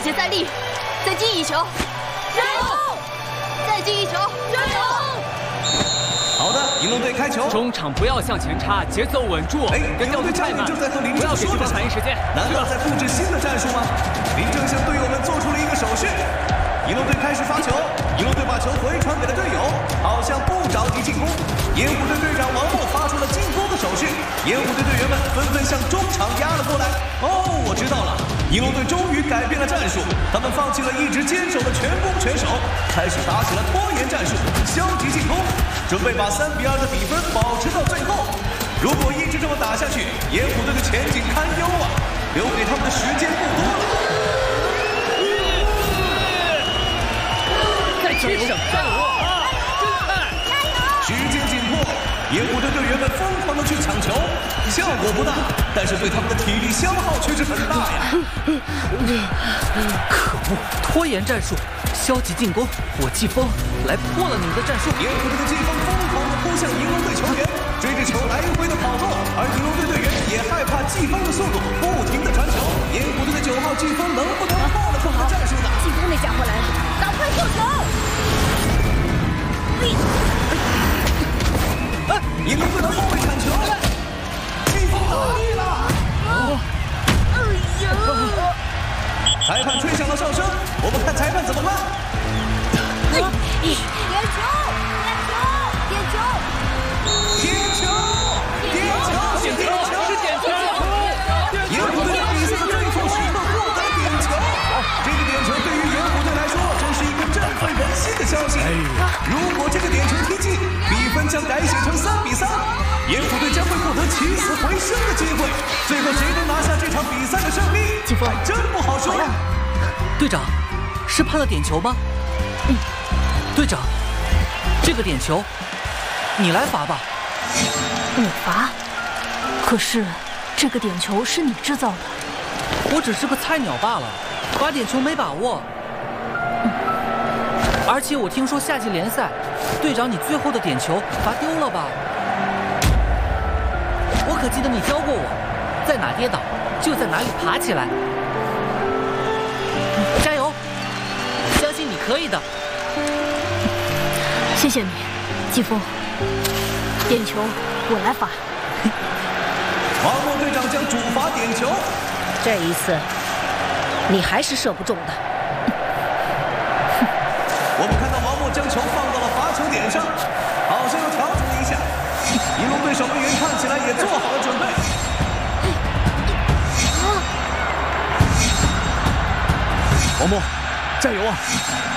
接再厉，再进一球！加油！再进一球！加油！ 好的，银龙队开球。 中场不要向前插，节奏稳住，跟调度太慢，不要给对方反应时间。 难道在布置新的战术吗？林正向队友们做出了一个手势。银龙队开始发球，银龙队把球回传给了队友，好像不着急进攻。盐湖队队长王默发出了进攻的手势，盐湖队队员们纷纷向中场压了过来。哦，我知道了，银龙队终于改变了战术，他们放弃了一直坚守的全攻全守，开始打起了拖延战术，消极进攻，准备把3比2的比分保持到最后。如果一直这么打下去，盐湖队的前景堪忧啊，留给他们的时间不多了。 加油！加油！真快！ 时间紧迫，盐湖队队员们疯狂的去抢球，效果不大，但是对他们的体力消耗却是很大呀。 可恶，拖延战术，消极进攻，我季风来破了你们的战术。 盐湖队的季风疯狂的扑向银龙队球员，追着球来回的跑动，而银龙队队员也害怕季风的速度，不停的传球。盐湖队的9号季风能不能破了他们的战术呢？ 季风那家伙来了，赶快救球！ 银龙队的后卫铲球，季风得力了！裁判吹响了哨声，我们看裁判怎么办。 点球！点球！ 点球！点球！点球！ 是点球！ 盐湖队在比赛的最后时刻获得点球，这个点球对于盐湖队来说，真是一个振奋人心的消息。如果这个点球踢进，比分将改写成3比3，盐湖队将会获得起死回生的机会。最后谁能拿下这场比赛的胜利，还真不好说呀。 队长，是判了点球吗？队长，这个点球，你来罚吧。 我罚？可是这个点球是你制造的。 我只是个菜鸟罢了，罚点球没把握。而且我听说夏季联赛，队长你最后的点球罚丢了吧？我可记得你教过我，在哪跌倒就在哪里爬起来。加油！相信你可以的。 谢谢你，季风。点球我来罚。 王默队长将主罚点球， 这一次你还是射不中的。 我们看到王默将球放到了罚球点上，好像要调整了一下。银龙队守门员看起来也做好了准备。 王默，加油啊！